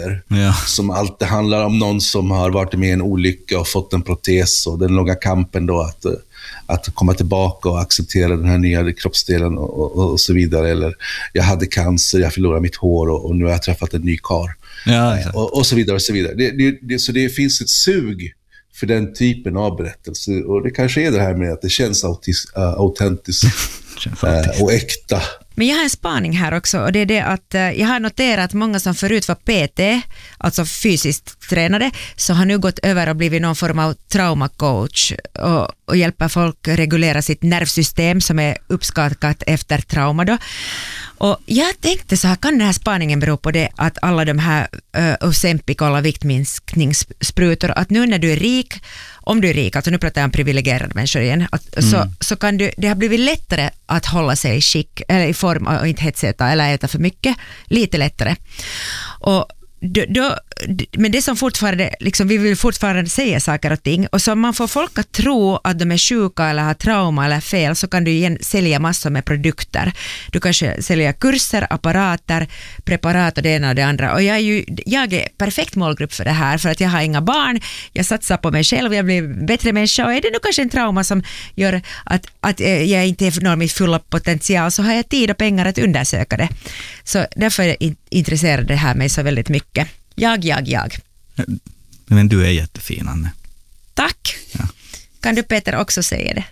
historier som alltid handlar om någon som har varit med i en olycka och fått en protes, och den långa kampen då att komma tillbaka och acceptera den här nya kroppsdelen och så vidare. Eller jag hade cancer, jag förlorade mitt hår och nu har jag träffat en ny karl. Och så vidare och så vidare. Så det finns ett sug för den typen av berättelse, och det kanske är det här med att det känns autentiskt och äkta. Men jag har en spaning här också, och det är det att jag har noterat att många som förut var PT, alltså fysiskt tränade, så har nu gått över och blivit någon form av traumacoach och hjälper folk regulera sitt nervsystem som är uppskakat efter trauma då. Och jag tänkte så här, kan den här spaningen bero på det att alla de här Ozempic och alla viktminskningssprutor, att nu när du är rik, om du är rik, alltså nu pratar jag om privilegierade människor igen, så kan det har blivit lättare att hålla sig i skick, eller i form och inte hetsäta eller äta för mycket, lite lättare. Och men det som fortfarande, liksom, vi vill fortfarande säga saker och ting, och så om man får folk att tro att de är sjuka eller har trauma eller fel, så kan du igen sälja massor med produkter. Du kanske säljer kurser, apparater, preparat och det ena och det andra, och jag är perfekt målgrupp för det här, för att jag har inga barn, jag satsar på mig själv, jag blir bättre människa, och är det nu kanske en trauma som gör att jag inte är mitt fulla potential, så har jag tid och pengar att undersöka det. Så därför är jag intresserad det här mig så väldigt mycket. Jag. Men du är jättefin, Anne. Tack. Ja. Kan du, Peter, också säga det?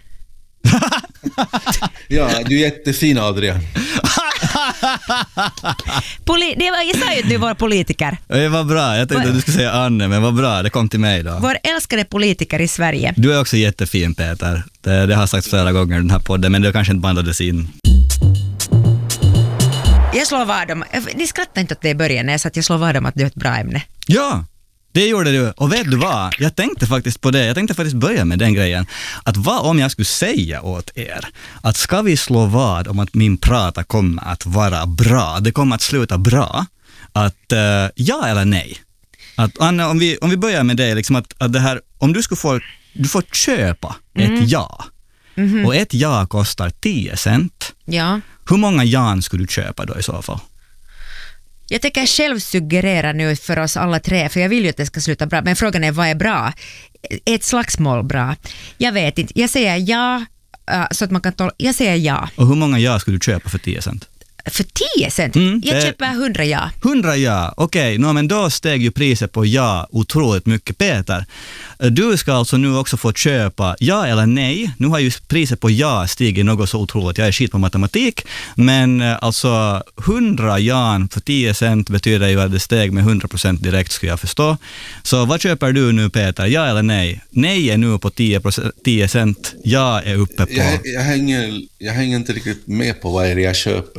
Ja, du är jättefin, Adrian. Jag sa ju att du var politiker. Det var bra, jag tänkte att du skulle säga Anne, men vad bra, det kom till mig då. Vår älskade politiker i Sverige. Du är också jättefin, Peter. Det har sagt flera gånger i den här podden, men det kanske inte bandades in. Jag slår vad om, ni skrattar inte åt det i början när jag sa att jag slår vad om att det är ett bra ämne. Ja, det gjorde du. Och vet du vad? Jag tänkte faktiskt på det. Jag tänkte faktiskt börja med den grejen. Att vad om jag skulle säga åt er att ska vi slå vad om att min prata kommer att vara bra, det kommer att sluta bra, att ja eller nej? Att Anna, om vi börjar med dig, liksom att det här, om du får köpa ett ja. Mm-hmm. Och ett ja kostar 10 cent. Ja. Hur många jan skulle du köpa då i så fall? Jag tänker själv suggerera nu för oss alla tre, för jag vill ju att det ska sluta bra. Men frågan är, vad är bra? Ett slagsmål bra? Jag vet inte. Jag säger ja, så att man kan jag säger ja. Och hur många ja skulle du köpa för 10 cent? För 10 cent? Jag köper 100 ja. 100 ja, okej. Men då steg ju priset på ja otroligt mycket. Peter, du ska alltså nu också få köpa ja eller nej. Nu har ju priset på ja stigit något så otroligt. Jag är skit på matematik. Men alltså 100 ja för 10 cent betyder ju att det steg med 100% direkt, skulle jag förstå. Så vad köper du nu, Peter? Ja eller nej? Nej är nu på 10 cent. Ja är uppe på... Jag hänger inte riktigt med på vad är det jag köper.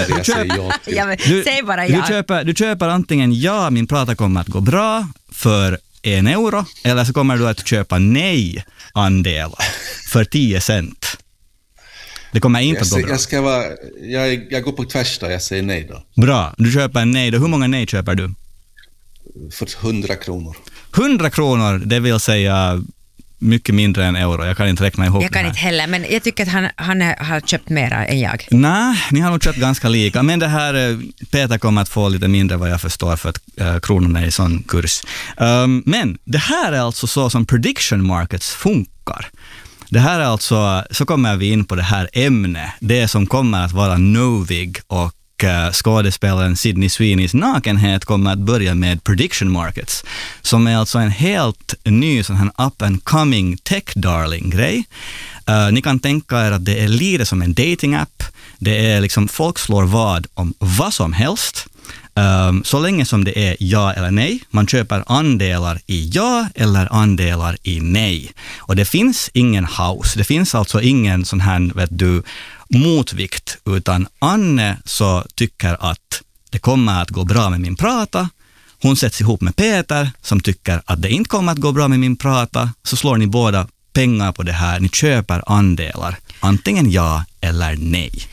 Säg bara ja. Du köper antingen ja, min prata kommer att gå bra för 1 euro, eller så kommer du att köpa nej-andelar för 10 cent. Det kommer inte att gå bra. Jag går på tvärs då, jag säger nej då. Bra, du köper nej då. Hur många nej köper du? För 100 kronor. 100 kronor, det vill säga mycket mindre än euro. Jag kan inte räkna ihop. Jag kan inte heller, men jag tycker att han har köpt mera än jag. Nej, ni har nog köpt ganska lika. Men det här, Peter kommer att få lite mindre vad jag förstår, för att kronorna är i sån kurs. Men det här är alltså så som prediction markets funkar. Det här är alltså, så kommer vi in på det här ämnet. Det som kommer att vara Novig och skådespelaren Sydney Sweeneys nakenhet kommer att börja med prediction markets, som är alltså en helt ny sån här up and coming tech darling grej. Ni kan tänka er att det är lite som en dating app. Det är liksom, folk slår vad om vad som helst. Så länge som det är ja eller nej. Man köper andelar i ja eller andelar i nej. Och det finns ingen house. Det finns alltså ingen sån här, vet du, motvikt, utan Anne så tycker att det kommer att gå bra med min prata. Hon sätts ihop med Peter som tycker att det inte kommer att gå bra med min prata. Så slår ni båda pengar på det här. Ni köper andelar. Antingen ja eller nej.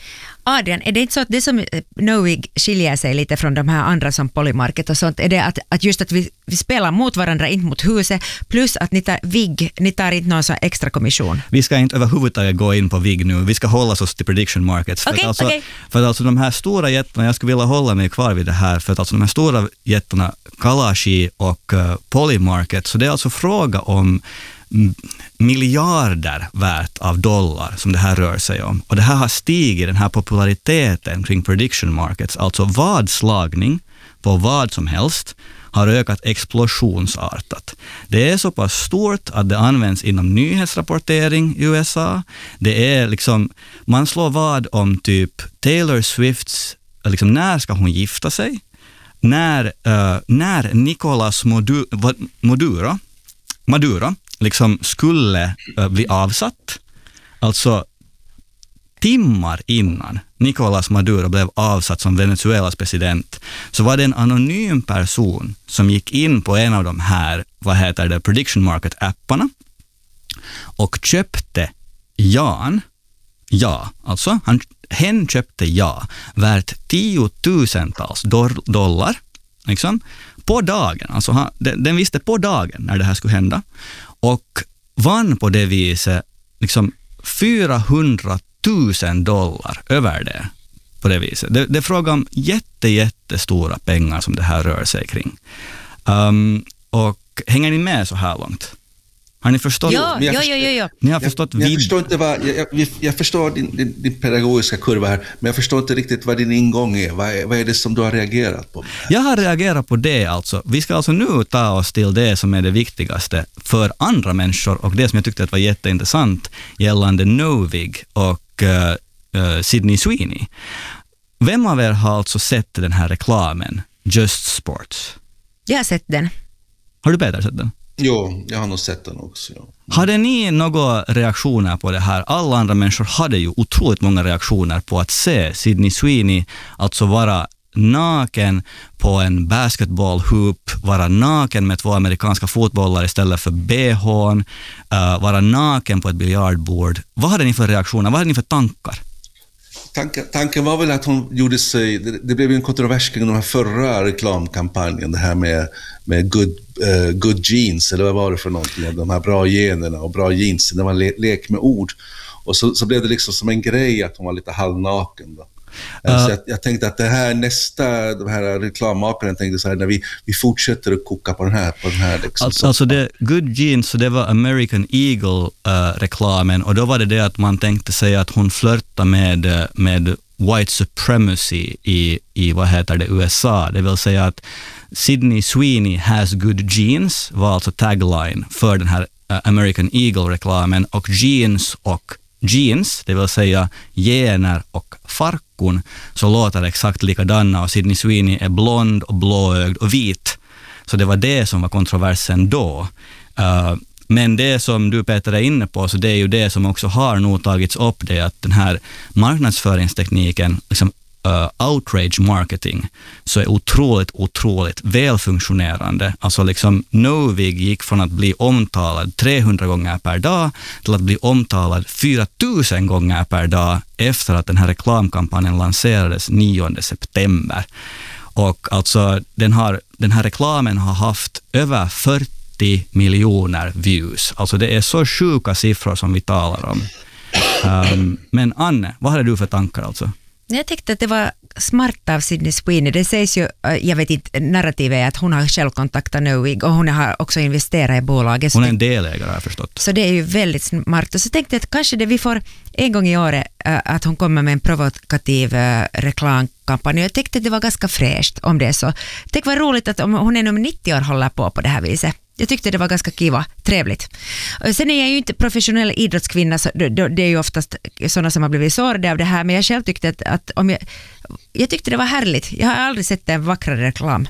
Adrian, är det inte så att det som Knowig skiljer sig lite från de här andra som Polymarket och sånt, är det att just att vi spelar mot varandra, inte mot huset, plus att ni tar inte någon sån extra kommission? Vi ska inte överhuvudtaget gå in på VIG nu, vi ska hålla oss till prediction markets. För att alltså de här stora jättarna, jag skulle vilja hålla mig kvar vid det här, för att alltså de här stora jättarna, Kalshi och Polymarket, så det är alltså fråga om miljarder värt av dollar som det här rör sig om. Och det här har stigit, den här populariteten kring prediction markets, alltså vadslagning på vad som helst, har ökat explosionsartat. Det är så pass stort att det används inom nyhetsrapportering i USA. Det är liksom, man slår vad om typ Taylor Swifts, liksom när ska hon gifta sig? När Nicolas Maduro liksom skulle bli avsatt, alltså timmar innan Nicolas Maduro blev avsatt som Venezuelas president, så var det en anonym person som gick in på en av de här, prediction market-apparna och köpte hen köpte värt 10 000-tals dollar liksom, på dagen. Alltså den visste på dagen när det här skulle hända och vann på det viset liksom 400 000 dollar över det på det viset. Det är fråga om jättestora pengar som det här rör sig kring. Och hänger ni med så här långt? Har ni förstått? Ja. Ni har förstått jag förstår din pedagogiska kurva här, men jag förstår inte riktigt vad din ingång är. Vad är det som du har reagerat på? Jag har reagerat på det alltså. Vi ska alltså nu ta oss till det som är det viktigaste för andra människor och det som jag tyckte var jätteintressant gällande Knowig och Sydney Sweeney. Vem av er har alltså sett den här reklamen Just Sports? Jag har sett den. Har du Peter sett den? Jo, jag har nog sett den också. Ja. Hade ni några reaktioner på det här? Alla andra människor hade ju otroligt många reaktioner på att se Sydney Sweeney alltså vara naken på en basketbollhoop, vara naken med 2 amerikanska fotbollar istället för BH:n, vara naken på ett biljardbord. Vad hade ni för reaktioner? Vad hade ni för tankar? Tanken var väl att hon gjorde sig... Det blev en kontrovers kring den här förra reklamkampanjen, det här med good jeans, eller vad var det för någonting? De här bra generna och bra jeans, det var en lek med ord. Och så blev det liksom som en grej att hon var lite halvnaken då. Så jag tänkte att de här reklammakaren tänkte så här, när vi fortsätter att koka på den här liksom. Alltså det good jeans, så det var American Eagle reklamen, och då var det att man tänkte sig att hon flörtade med white supremacy i USA. Det vill säga att Sydney Sweeney has good jeans var alltså tagline för den här American Eagle-reklamen, och jeans, det vill säga gener och farkon, så låter exakt likadana, och Sydney Sweeney är blond och blåögd och vit. Så det var det som var kontroversen då. Men det som du Peter är inne på, så det är ju det som också har nog tagits upp, det att den här marknadsföringstekniken, liksom outrage marketing, så är otroligt välfunktionerande. Alltså liksom Knowig gick från att bli omtalad 300 gånger per dag till att bli omtalad 4000 gånger per dag efter att den här reklamkampanjen lanserades 9 september. Och alltså den här reklamen har haft över 40 miljoner views. Alltså det är så sjuka siffror som vi talar om. Men Anne, vad hade du för tankar alltså? Jag tyckte att det var smart av Sydney Sweeney. Det sägs ju, jag vet inte, narrativet är att hon har själv kontaktat Knowig och hon har också investerat i bolaget. Hon är en delägare, har jag förstått. Så det är ju väldigt smart. Och så tänkte jag att kanske vi får en gång i året att hon kommer med en provokativ reklamkampanj. Jag tyckte att det var ganska fräscht om det är så. Tänk vad roligt att om hon är nummer 90 år håller på det här viset. Jag tyckte det var ganska kiva, trevligt. Sen är jag ju inte professionell idrottskvinna, så det är ju oftast sådana som har blivit sårade av det här, men jag själv tyckte att jag tyckte det var härligt. Jag har aldrig sett en vackrare reklam.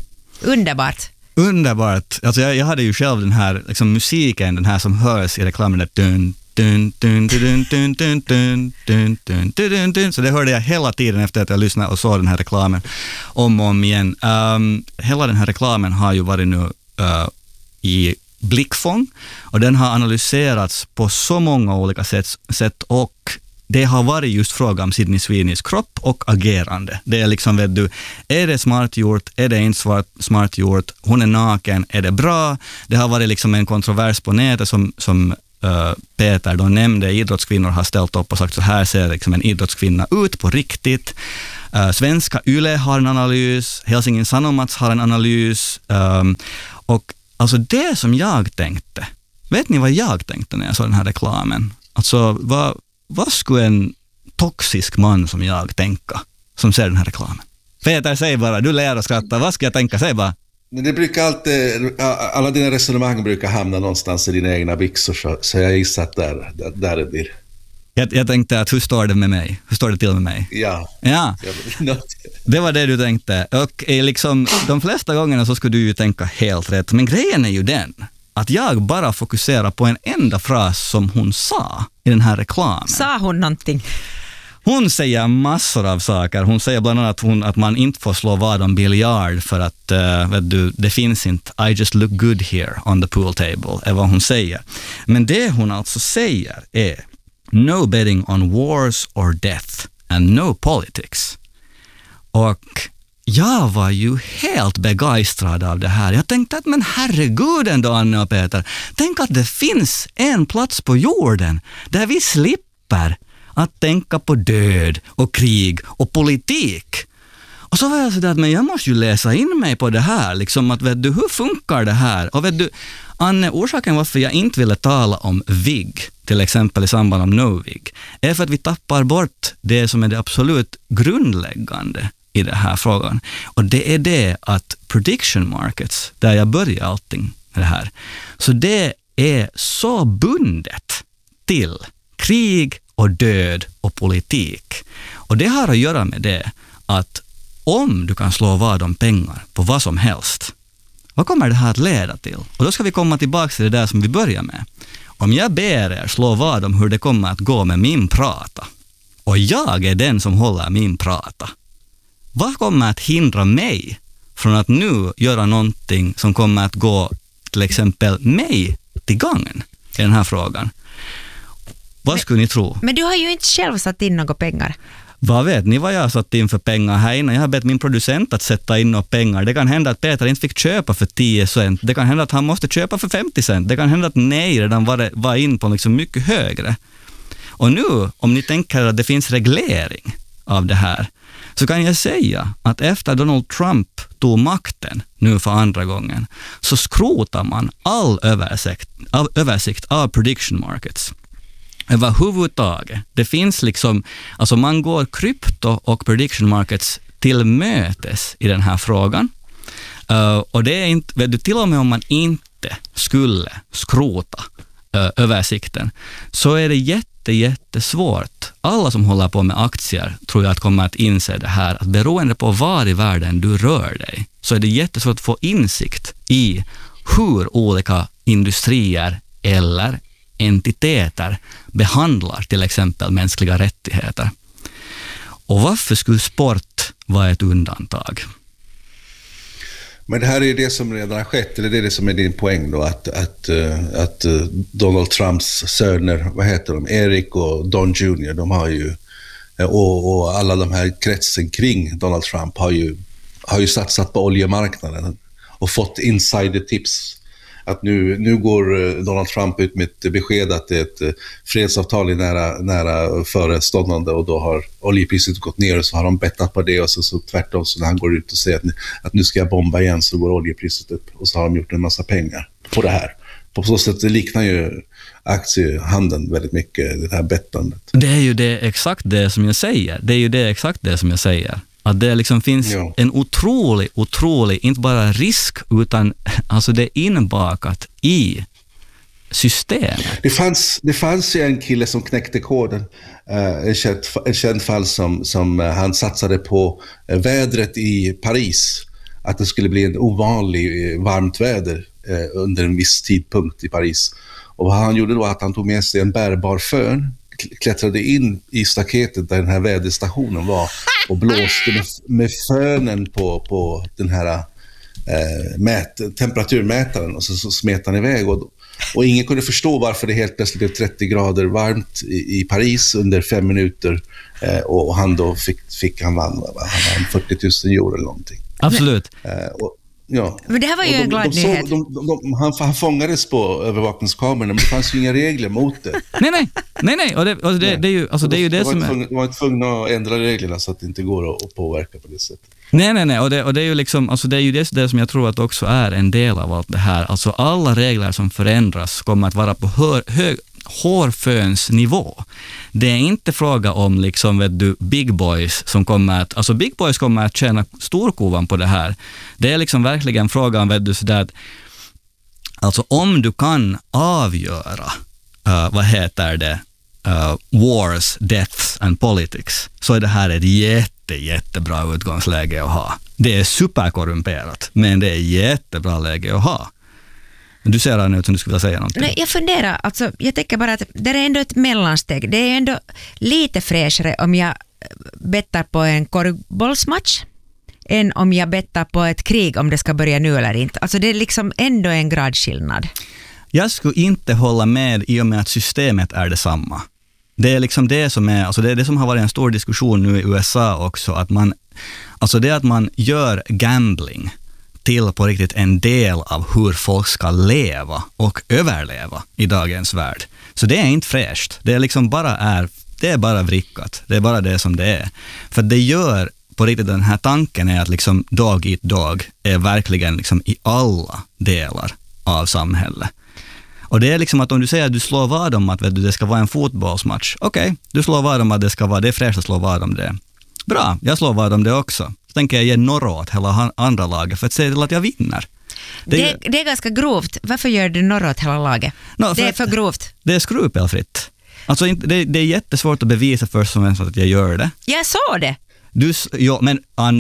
Underbart. Alltså jag hade ju själv den här liksom musiken, den här som hörs i reklamen, där dun, dun, dun, dun, dun, dun, dun, dun, dun, dun, dun. Så det hörde jag hela tiden efter att jag lyssnade och såg den här reklamen om och om igen. Hela den här reklamen har ju varit nu i blickfång, och den har analyserats på så många olika sätt och det har varit just fråga om Sydney Sweeneys kropp och agerande. Det är liksom, vet du, är det smart gjort? Är det inte smart gjort? Hon är naken, är det bra? Det har varit liksom en kontrovers på nätet som Peter då nämnde, idrottskvinnor har ställt upp och sagt så här ser liksom en idrottskvinna ut på riktigt. Svenska Yle har en analys, Helsingin Sanomats har en analys, och alltså det som jag tänkte, vet ni vad jag tänkte när jag såg den här reklamen? Alltså vad skulle en toxisk man som jag tänka som ser den här reklamen? Peter, säg bara, du lär och skrattar, vad ska jag tänka, säg bara. Men det brukar alltid, alla dina resonemang brukar hamna någonstans i dina egna byxor, så jag gissar att där det blir. Jag tänkte att hur står det med mig? Hur står det till med mig? Ja. Det var det du tänkte. Och liksom, de flesta gångerna så skulle du ju tänka helt rätt. Men grejen är ju den att jag bara fokuserar på en enda fras som hon sa i den här reklamen. Sa hon någonting? Hon säger massor av saker. Hon säger bland annat att man inte får slå vad om biljard för att vet du, det finns inte. I just look good here on the pool table är vad hon säger. Men det hon alltså säger är no betting on wars or death and no politics. Och jag var ju helt begeistrad av det här. Jag tänkte att men herregud ändå, Anne och Peter, tänk att det finns en plats på jorden där vi slipper att tänka på död och krig och politik. Och så var jag sådär att men jag måste ju läsa in mig på det här. Liksom att vet du, hur funkar det här? Och vet du, Anne, orsaken varför jag inte ville tala om VIG, till exempel i samband om no-VIG, är för att vi tappar bort det som är det absolut grundläggande i den här frågan. Och det är det att prediction markets, där jag börjar allting med det här, så det är så bundet till krig och död och politik. Och det har att göra med det att om du kan slå vad om pengar på vad som helst, vad kommer det här att leda till? Och då ska vi komma tillbaka till det där som vi börjar med. Om jag ber er slå vad om hur det kommer att gå med min prata, och jag är den som håller min prata, vad kommer att hindra mig från att nu göra någonting som kommer att gå till exempel mig till gången i den här frågan? Vad skulle ni tro? Men du har ju inte själv satt in några pengar. Vad vet ni vad jag har satt in för pengar här innan? Jag har bett min producent att sätta in några pengar. Det kan hända att Peter inte fick köpa för 10 cent. Det kan hända att han måste köpa för 50 cent. Det kan hända att nej redan var in på liksom mycket högre. Och nu, om ni tänker att det finns reglering av det här, så kan jag säga att efter Donald Trump tog makten nu för andra gången, så skrotar man all översikt av prediction markets. Överhuvudtaget. Det finns liksom, alltså man går krypto och prediction markets till mötes i den här frågan. Och det är inte, vet du, till och med om man inte skulle skrota översikten, så är det jättesvårt. Alla som håller på med aktier tror jag att kommer att inse det här, att beroende på var i världen du rör dig, så är det jättesvårt att få insikt i hur olika industrier eller entiteter behandlar till exempel mänskliga rättigheter. Och varför skulle sport vara ett undantag? Men det här är det som redan har skett, eller det är det som är din poäng då, att Donald Trumps söner, vad heter de, Eric och Don Jr., de har ju, och alla de här kretsen kring Donald Trump har ju satsat på oljemarknaden och fått insider-tips. Att nu går Donald Trump ut med ett besked att det är ett fredsavtal i nära föreståndande, och då har oljepriset gått ner, och så har de bettat på det, och så tvärtom, så när han går ut och säger att nu ska jag bomba igen, så går oljepriset upp, och så har de gjort en massa pengar på det här. På så sätt liknar ju aktiehandeln väldigt mycket det här bettandet. Det är ju exakt det som jag säger. Att det liksom finns en otrolig, inte bara risk, utan alltså det är inbakat i systemet. Det fanns ju en kille som knäckte koden, ett känt fall som han satsade på vädret i Paris, att det skulle bli en ovanlig varmt väder under en viss tidpunkt i Paris. Och vad han gjorde då, att han tog med sig en bärbar fön, klättrade in i staketet där den här väderstationen var och blåste med fönen på den här temperaturmätaren och så smet han iväg och ingen kunde förstå varför det helt plötsligt blev 30 grader varmt i Paris under 5 minuter och han då han vann 40 000 euro eller någonting. Absolut. Ja. Men det här var ju en glad nyhet. Han fångades på övervakningskamerorna, men det fanns ju inga regler mot det. Nej. Och det är ju, alltså det är ju det som är... De var tvungna att ändra reglerna så att det inte går att påverka på det sättet. Nej. Och det är ju liksom, alltså det är ju det som jag tror att också är en del av allt det här. Alltså alla regler som förändras kommer att vara på hårföns nivå. Det är inte fråga om liksom, big boys som kommer att, alltså big boys kommer att tjäna storkovan på det här. Det är liksom verkligen fråga om sådär att, alltså om du kan avgöra wars, deaths and politics, så är det här ett jättebra utgångsläge att ha. Det är superkorrumperat, men det är jättebra läge att ha. Du ser nu att du skulle vilja säga någonting. Nej, jag funderar, alltså, jag tänker bara att det är ändå ett mellansteg. Det är ändå lite fräschare om jag bettar på en korgbollsmatch än om jag bettar på ett krig om det ska börja nu eller inte. Alltså det är liksom ändå en gradskillnad. Jag skulle inte hålla med i och med att systemet är detsamma. Det är liksom det som är, alltså det är det som har varit en stor diskussion nu i USA också, att man, alltså det att man gör gambling till på riktigt en del av hur folk ska leva och överleva i dagens värld. Så det är inte fräscht. Det är liksom det är bara vrickat. Det är bara det som det är. För det gör på riktigt, den här tanken är att liksom dag i dag är verkligen liksom i alla delar av samhället. Och det är liksom att om du säger att du slår vad om att det ska vara en fotbollsmatch. Okej, du slår vad om att det är fräscht att slå vad om det. Bra, jag slår vad om det också. Så tänker jag ge norra åt hela andra laget för att se till att jag vinner. Det är ganska grovt. Varför gör du norra åt hela laget? Det är för grovt. Det är skrupelfritt. Alltså det är jättesvårt att bevisa först som helst att jag gör det. Jag sa det. Men Anne,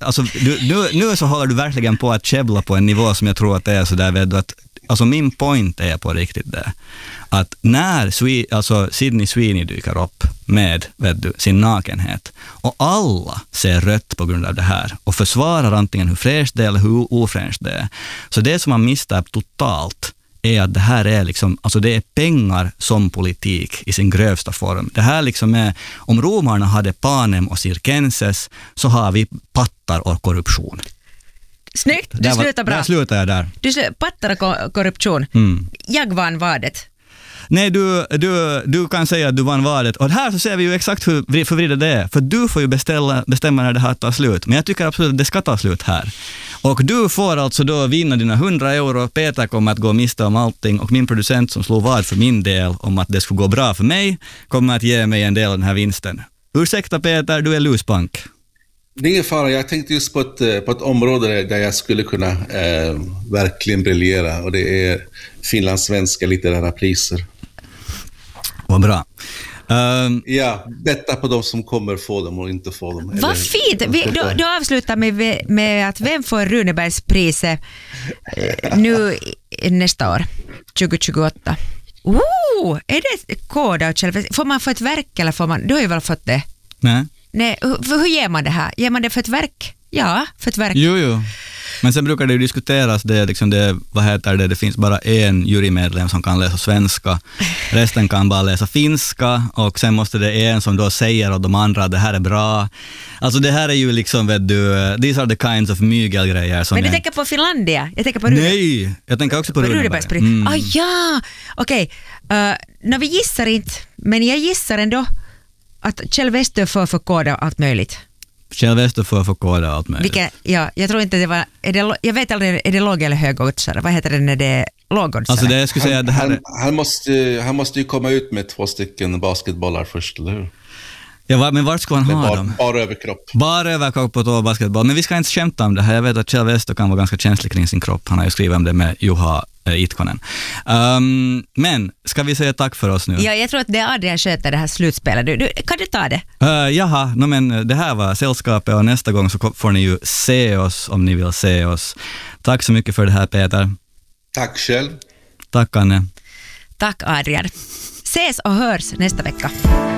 nu så håller du verkligen på att käbbla på en nivå som jag tror att det är så där, att alltså min point är på riktigt det. Att när Sydney Sweeney dyker upp med sin nakenhet och alla ser rött på grund av det här och försvarar antingen hur fräscht det är eller hur ofräscht det är. Så det som man missar totalt är att det här är liksom, alltså det är pengar som politik i sin grövsta form. Det här liksom är, om romarna hade panem och circenses så har vi pattar och korruption. Snyggt, du slutar bra. Där slutar jag där. Pattar och korruption. Jag vann vadet. Nej, du kan säga att du vann vadet. Och här så ser vi ju exakt hur förvridet det är. För du får ju bestämma när det här tar slut. Men jag tycker absolut att det ska ta slut här. Och du får alltså då vinna dina 100 euro. Peter kommer att gå miste om allting. Och min producent som slog vad för min del om att det skulle gå bra för mig kommer att ge mig en del av den här vinsten. Ursäkta Peter, du är luspank. Det är ingen fara. Jag tänkte just på ett område där jag skulle kunna verkligen briljera. Och det är finlandssvenska litterära priser. Vad bra. Ja, betta på de som kommer få dem och inte få dem. Vad fint! Då avslutar vi med att vem får Runebergspriset nu nästa år, 2028? Är det koda? Får man få ett verk eller får man... Du har ju väl fått det? Nej, hur ger man det här? Ger man det för ett verk? Ja, för ett verk. Jo. Men sen brukar det ju diskuteras, det finns bara en jurymedlem som kan läsa svenska, resten kan bara läsa finska och sen måste det en som då säger åt de andra att det här är bra. Alltså det här är ju liksom, these are the kinds of mygelgrejer. Men du tänker på Finlandia? Jag tänker på Nej, jag tänker också på Runeberg. Okej. Vi gissar inte, men jag gissar ändå att Kjell Westö får förkoda allt möjligt. Kjell Westö får förkoda allt möjligt. Jag tror inte det var... jag vet aldrig, är det låg- eller högoddsare? Vad heter det när det är lågoddsare? Alltså det jag skulle säga att det här... Han måste ju komma ut med 2 basketbollar först, eller hur? Ja, men vart ska han ha dem? Bara överkropp. Bara överkropp på 2 basketboll. Men vi ska inte skämta om det här. Jag vet att Kjell Westö kan vara ganska känslig kring sin kropp. Han har ju skrivit om det med Juha Itkonen. Men ska vi säga tack för oss nu? Ja, jag tror att det är Adrian sköter det här slutspelet. Kan du ta det? Men det här var sällskapet och nästa gång så får ni ju se oss om ni vill se oss. Tack så mycket för det här, Peter. Tack själv. Tack, Anne. Tack, Adrian. Ses och hörs nästa vecka.